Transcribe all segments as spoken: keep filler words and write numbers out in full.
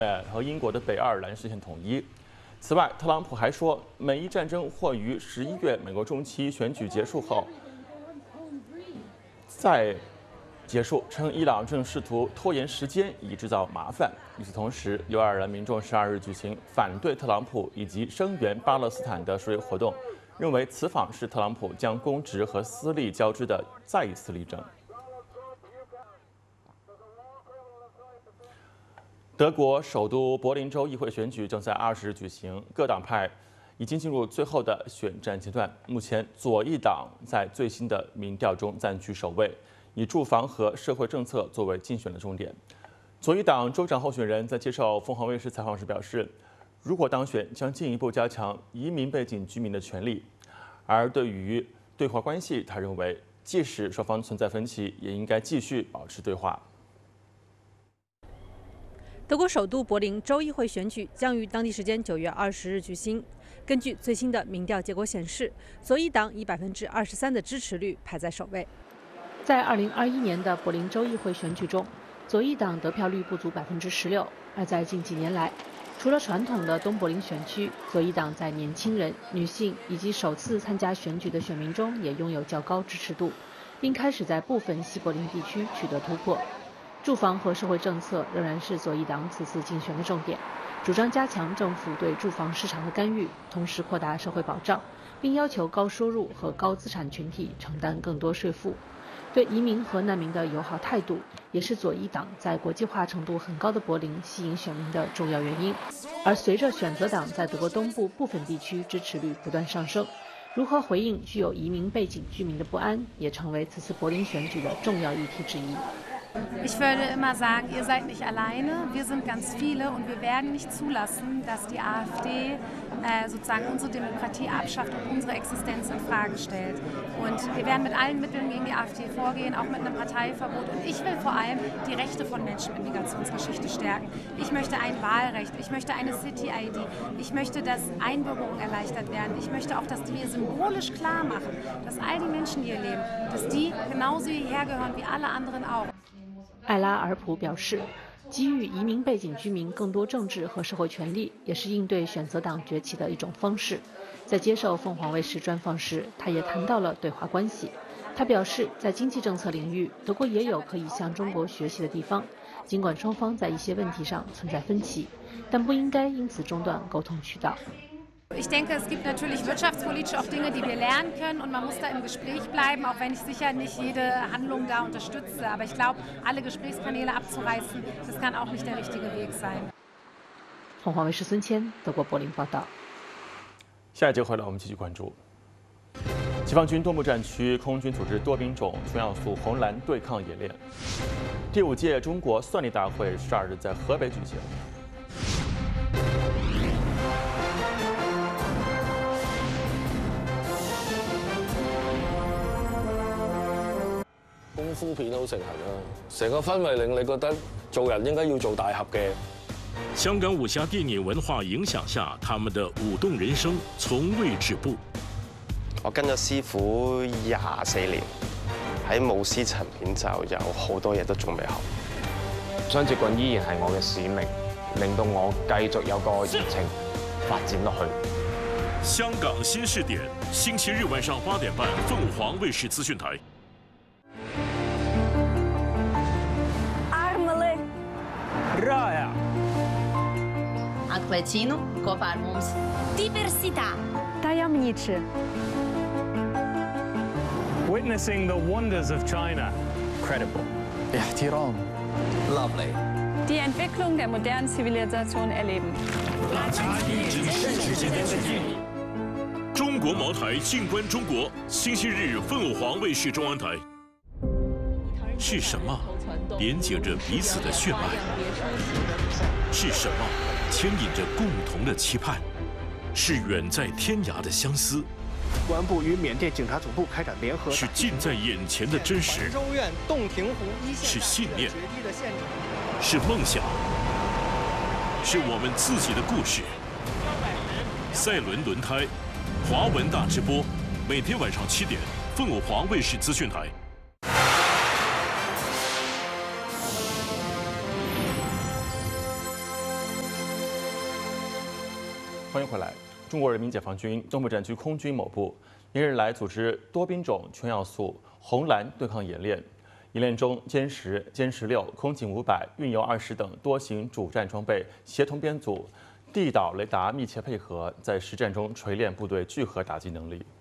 和英国的北爱尔兰实现统一。此外，特朗普还说，美伊战争或于十一月美国中期选举结束后再结束，称伊朗正试图拖延时间以制造麻烦。与此同时，有爱尔兰民众十二日举行反对特朗普以及声援巴勒斯坦的示威活动，认为此访是特朗普将公职和私利交织的再一次例证。德国首都柏林州议会选举正在二十日举行，各党派已经进入最后的选战阶段。目前，左翼党在最新的民调中占据首位，以住房和社会政策作为竞选的重点。左翼党州长候选人在接受凤凰卫视采访时表示，如果当选，将进一步加强移民背景居民的权利。而对于对华关系，他认为，即使双方存在分歧，也应该继续保持对话。 德国首都柏林州议会选举将于当地时间九月二十日举行。根据最新的民调结果显示，左翼党以百分之二十三的支持率排在首位。 在二零二一年的柏林州议会选举中，左翼党得票率不足百分之十六。而在近几年来，除了传统的东柏林选区，左翼党在年轻人、女性以及首次参加选举的选民中也拥有较高支持度，并开始在部分西柏林地区取得突破。住房和社会政策仍然是左翼党此次竞选的重点，主张加强政府对住房市场的干预，同时扩大社会保障，并要求高收入和高资产群体承担更多税负。对移民和难民的友好态度，也是左翼党在国际化程度很高的柏林吸引选民的重要原因。而随着选择党在德国东部部分地区支持率不断上升，如何回应具有移民背景居民的不安，也成为此次柏林选举的重要议题之一。 Ich würde immer sagen, ihr seid nicht alleine, wir sind ganz viele und wir werden nicht zulassen, dass die AfD äh, sozusagen unsere Demokratie abschafft und unsere Existenz in Frage stellt. Und wir werden mit allen Mitteln gegen die AfD vorgehen, auch mit einem Parteiverbot. Und ich will vor allem die Rechte von Menschen mit Migrationsgeschichte stärken. Ich möchte ein Wahlrecht, ich möchte eine City-I D, ich möchte, dass Einbürgerung erleichtert werden. Ich möchte auch, dass wir symbolisch klar machen, dass all die Menschen, die hier leben, dass die genauso hierher gehören wie alle anderen auch. 艾拉尔普表示，给予移民背景居民更多政治和社会权利，也是应对选择党崛起的一种方式。在接受凤凰卫视专访时，他也谈到了对华关系。他表示，在经济政策领域，德国也有可以向中国学习的地方，尽管双方在一些问题上存在分歧，但不应该因此中断沟通渠道。 Ich denke, es gibt natürlich wirtschaftspolitisch auch Dinge, die wir lernen können und man muss da im Gespräch bleiben, auch wenn ich sicher nicht jede Handlung da unterstütze. Aber ich glaube, alle Gesprächskanäle abzureißen, das kann auch nicht der richtige Weg sein. 凤凰卫视孙谦，德国柏林报道。 下一节回来，我们继续关注。解放军东部战区空军组织多兵种中要素红蓝对抗演练。第五届中国算力大会十二日在河北举行。 功夫片好盛行啊！成個氛圍令你覺得做人應該要做大俠嘅。 香港武俠電影文化影響下，他們的舞動人生從未止步。 我跟咗師傅廿四年，喺武師層面就有好多嘢都仲未學。 雙截棍依然係我嘅使命，令到我繼續有個熱情發展落去。 香港新視點，星期日晚上八點半，鳳凰衛視資訊台。 Raja. Atlecino, kopā ar mums. Diversità. Tajemniczy. Witnessing the wonders of China. Credible. Ihtiram. Lovely. Die Entwicklung der modernen Zivilisation erleben. 中国茅台静观中国，星期日凤凰卫视中央台。是什么连接着彼此的血脉？是什么牵引着共同的期盼？是远在天涯的相思。 公安部与缅甸警察总部开展联合。 是近在眼前的真实。 州院洞庭湖一线。 是信念。是梦想。是我们自己的故事。赛伦轮胎，华文大直播，每天晚上七点，凤凰卫视资讯台。 欢迎回来。中国人民解放军东部战区空军某部连日来组织多兵种全要素红蓝对抗演练，演练中歼十、歼十六、空警五百、运油二十等多型主战装备协同编组，地导雷达密切配合，在实战中锤炼部队聚合打击能力。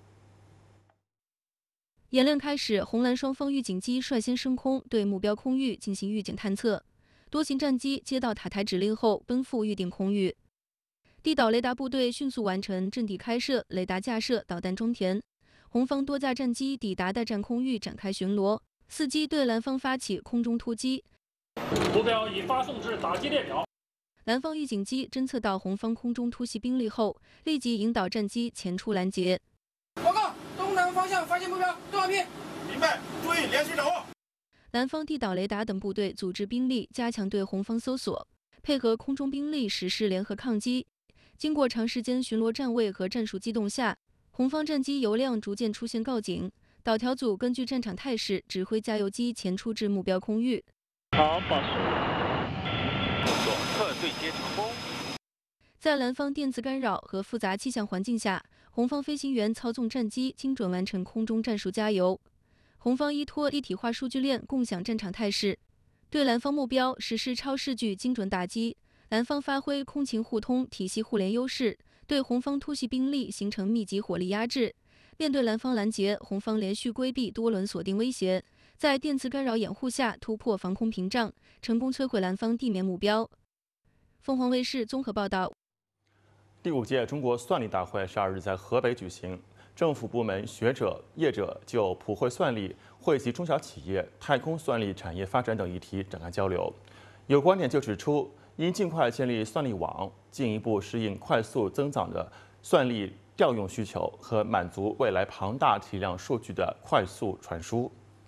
演练开始，红蓝双方预警机率先升空，对目标空域进行预警探测。多型战机接到塔台指令后，奔赴预定空域。地导雷达部队迅速完成阵地开设、雷达架设、导弹装填。红方多架战机抵达的战空域展开巡逻，伺机对蓝方发起空中突击。 目标已发送至打击列表。 蓝方预警机侦测到红方空中突袭兵力后，立即引导战机前出拦截。 报告，东南方向发现目标，多少片？ 明白，注意连续掌握。 蓝方地导雷达等部队组织兵力加强对红方搜索，配合空中兵力实施联合抗击。经过长时间巡逻站位和战术机动下，红方战机油量逐渐出现告警。导调组根据战场态势，指挥加油机前出至目标空域。 好，报数。动作特对接成功。 在蓝方电子干扰和复杂气象环境下，红方飞行员操纵战机精准完成空中战术加油。红方依托一体化数据链共享战场态势，对蓝方目标实施超视距精准打击。蓝方发挥空情互通、体系互联优势，对红方突袭兵力形成密集火力压制。面对蓝方拦截，红方连续规避多轮锁定威胁，在电磁干扰掩护下突破防空屏障，成功摧毁蓝方地面目标。凤凰卫视综合报道。 第五届中国算力大会十二日在河北举行。政府部门、学者、业者就普惠算力惠及中小企业、太空算力产业发展等议题展开交流。有观点就指出，应尽快建立算力网，进一步适应快速增长的算力调用需求和满足未来庞大体量数据的快速传输。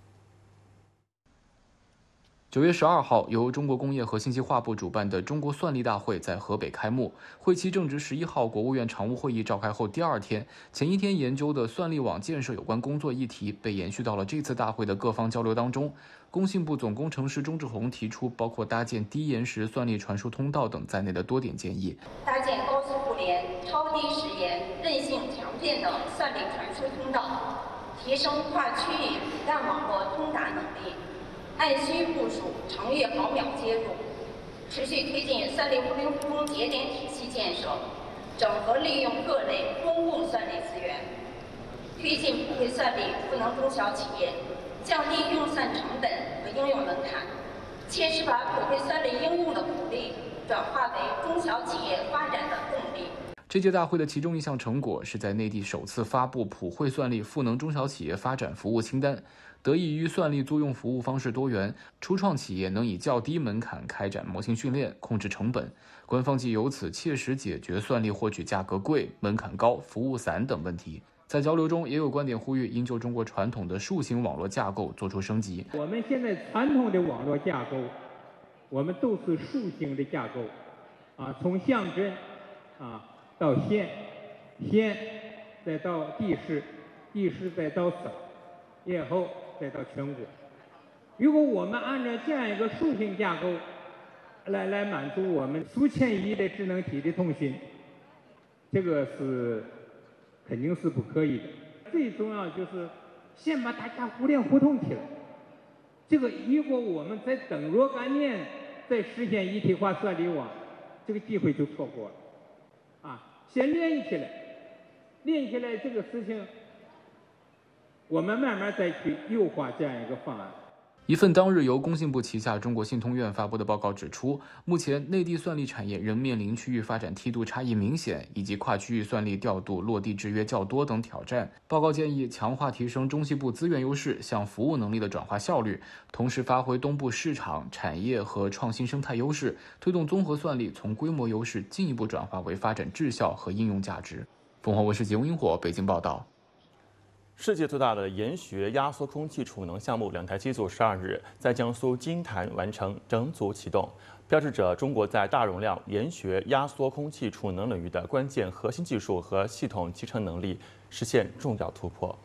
九月十二号，由中国工业和信息化部主办的中国算力大会在河北开幕。会期正值十一号国务院常务会议召开后第二天，前一天研究的算力网建设有关工作议题被延续到了这次大会的各方交流当中。工信部总工程师钟志宏提出，包括搭建低延时算力传输通道等在内的多点建议。 搭建高速互联、超低时延、韧性强健的算力传输通道，提升跨区域主干网络通达能力。按需部署程越毫秒接入，持续推进算力互联互通节点体系建设，整合利用各类公共算力资源，推进普惠算力赋能中小企业，降低用算成本和应用门槛，切实把普惠算力应用的鼓励转化为中小企业发展的动力。 这届大会的其中一项成果是在内地首次发布普惠算力赋能中小企业发展服务清单。得益于算力租用服务方式多元，初创企业能以较低门槛开展模型训练，控制成本。官方即由此切实解决算力获取价格贵、门槛高、服务散等问题。在交流中，也有观点呼吁应就中国传统的树形网络架构做出升级。 我们现在传统的网络架构，我们都是树形的架构，啊，从乡镇啊到县，县再到地市，地市再到省，然后再到全国。如果我们按照这样一个树形架构来来满足我们数千亿的智能体的通信，这个是肯定是不可以的。最重要就是先把大家互联互通起来。这个如果我们再等若干年再实现一体化算力网，这个机会就错过了。啊，先联系起来，联系起来这个事情。我们慢慢再去优化这样一个方案。 一份当日由工信部旗下中国信通院发布的报告指出，目前内地算力产业仍面临区域发展梯度差异明显，以及跨区域算力调度落地制约较多等挑战。报告建议强化提升中西部资源优势向服务能力的转化效率，同时发挥东部市场、产业和创新生态优势，推动综合算力从规模优势进一步转化为发展质效和应用价值。凤凰卫视节目萤火北京报道。 世界最大的研学压缩空气储能项目两台机组十二日在江苏金坛完成整组启动，标志着中国在大容量研学压缩空气储能领域的关键核心技术和系统集成能力实现重要突破。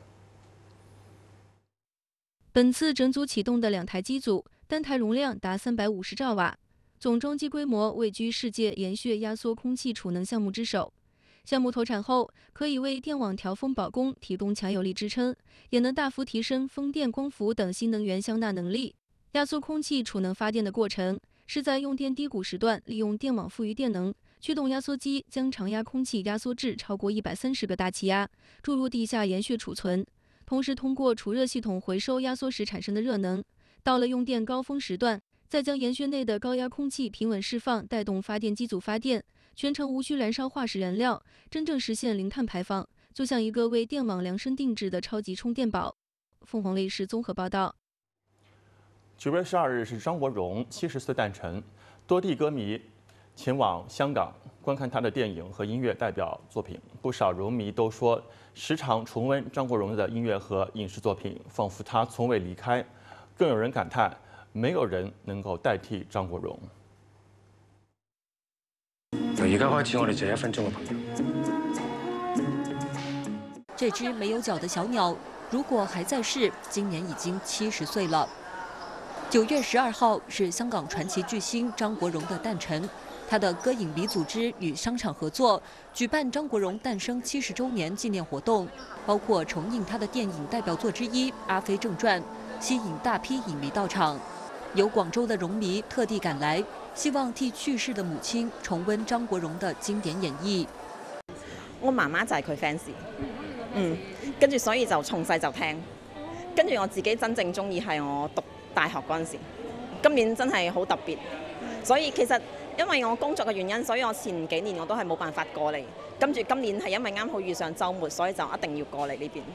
本次整组启动的两台机组，单台容量达三百五十兆瓦，总装机规模位居世界研学压缩空气储能项目之首。 项目投产后，可以为电网调峰保供提供强有力支撑，也能大幅提升风电、光伏等新能源相纳能力。压缩空气储能发电的过程，是在用电低谷时段，利用电网富余电能，驱动压缩机将常压空气压缩至超过一百三十个大气压，注入地下岩穴储存，同时通过储热系统回收压缩时产生的热能。到了用电高峰时段，再将岩穴内的高压空气平稳释放，带动发电机组发电，全程无需燃烧化石燃料，真正实现零碳排放，就像一个为电网量身定制的超级充电宝。凤凰卫视综合报道。 九月十二日是张国荣七十岁诞辰，多地歌迷前往香港观看他的电影和音乐代表作品。不少荣迷都说，时常重温张国荣的音乐和影视作品，仿佛他从未离开。更有人感叹，没有人能够代替张国荣。 由而家開始，我哋就一分鐘嘅朋友。 这只没有脚的小鸟，如果还在世，今年已经七十岁了。九月十二号是香港传奇巨星张国荣的诞辰，他的歌影迷组织与商场合作，举办张国荣诞生七十周年纪念活动，包括重映他的电影代表作之一《阿飞正传》，吸引大批影迷到场。有广州的荣迷特地赶来，希望替去世的母親重温張國榮的經典演繹。 我媽媽就係佢 fans， 嗯，跟住所以就從細就聽，跟住我自己真正中意係我讀大學嗰陣時。今年真係好特別，所以其實因為我工作嘅原因，所以我前幾年我都係冇辦法過嚟，跟住今年係因為啱好遇上週末，所以就一定要過嚟呢邊。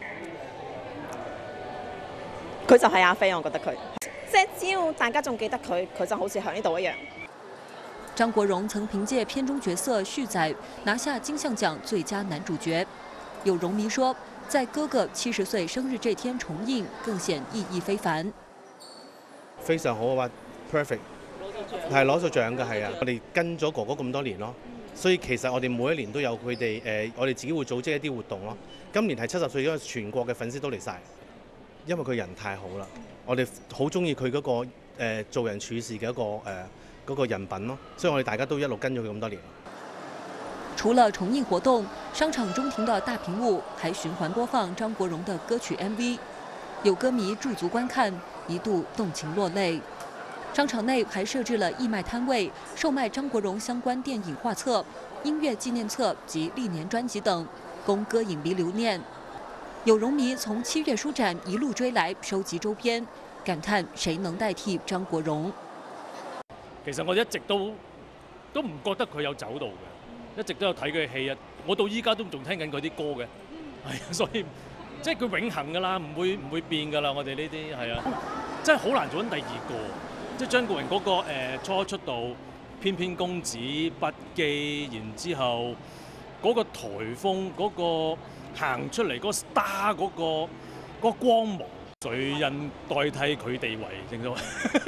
佢就係阿飛，我覺得佢。即係只要大家仲記得佢，佢就好似喺呢度一樣。 張國榮曾憑借片中角色旭仔拿下金像獎最佳男主角。有榮迷說，在哥哥七十歲生日這天重映，更顯意義非凡。 非常好啊 ，perfect， 係攞咗獎嘅，係啊！我哋跟咗哥哥咁多年咯，所以其實我哋每一年都有佢哋誒，我哋自己會組織一啲活動咯。今年係七十歲，因為全國嘅粉絲都嚟晒，因為佢人太好啦。我哋好中意佢嗰個、呃、做人處事嘅一個誒嗰、呃那個人品咯，所以我哋大家都一路跟咗佢咁多年。 除了重映活動，商場中庭的大屏幕還循環播放張國榮的歌曲 M V， 有歌迷駐足觀看，一度動情落淚。商場內還設置了義賣攤位，售賣張國榮相關電影畫冊、音樂紀念冊及歷年專輯等，供歌影迷留念。有榮迷從七月書展一路追來收集周邊，感嘆誰能代替張國榮？ 其實我一直都都唔覺得佢有走到嘅，一直都有睇佢嘅戲啊！我到依家都仲聽緊佢啲歌嘅，係啊，所以即係佢永恆㗎啦，唔會唔會變㗎啦。我哋呢啲係啊，真係好難做緊第二個。即係張國榮嗰個誒初出道，翩翩公子、筆記，然之後嗰個颱風嗰個。行出嚟嗰個 star 嗰個嗰個光芒，誰人代替佢地位？正所謂。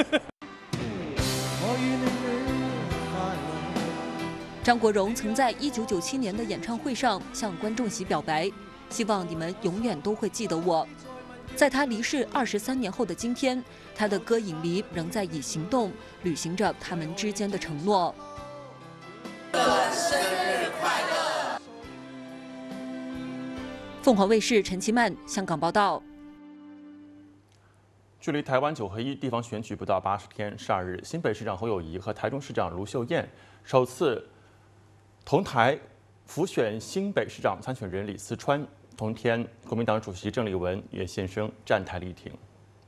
張國榮曾在一九九七年的演唱會上向觀眾席表白，希望你們永遠都會記得我。在他離世二十三年後的今天，他的歌影迷仍在以行動履行着他們之間的承諾。生日快樂！鳳凰衛視陳其曼香港報道。 距離台灣九合一地方選舉不到八十天，十二日，新北市長侯友宜和台中市長盧秀燕首次同台輔選新北市長參選人李四川。同天，國民黨主席鄭麗文也現身站台力挺。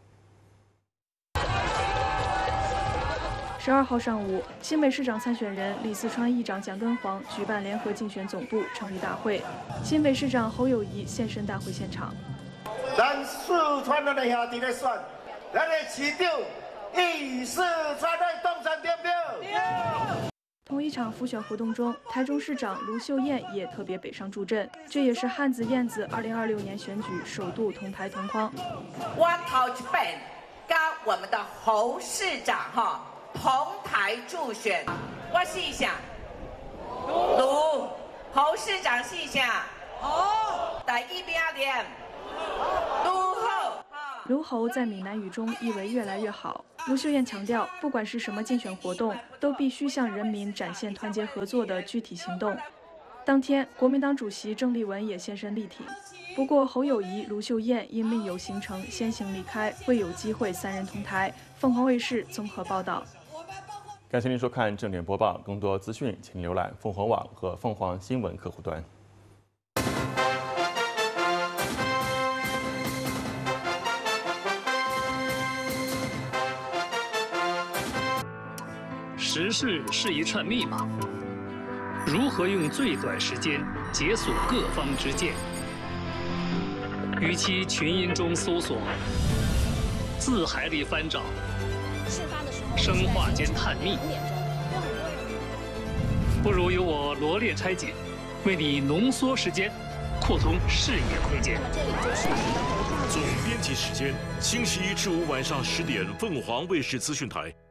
十二號上午，新北市長參選人李四川議長蔣根煌舉辦聯合競選總部成立大會，新北市長侯友宜現身大會現場。 咱四川的兄弟在選，咱的市長以四川的當選對不對？ 同一場輔選活動中，台中市長盧秀燕也特別北上助陣，這也是漢子燕子二零二六年選舉首度同台同框。 我頭一本跟我們的侯市長哈。同台助選，我試一下，盧侯市長試一下，好，第一名點，盧侯。 盧侯在閩南語中意為越來越好。盧秀燕強調，不管是什麼競選活動，都必須向人民展現團結合作的具體行動。 当天，国民党主席郑丽文也现身力挺。不过，侯友宜、卢秀燕因另有行程先行离开，未有机会三人同台。凤凰卫视综合报道。 感谢您收看正点播报，更多资讯请浏览凤凰网和凤凰新闻客户端。 时事是一串密码，如何用最短时间解锁各方之见？与其群音中搜索，字海里翻找，生化间探秘，不如由我罗列拆解，为你浓缩时间，扩充视野空间。 总编辑时间：星期一至五晚上十点，凤凰卫视资讯台。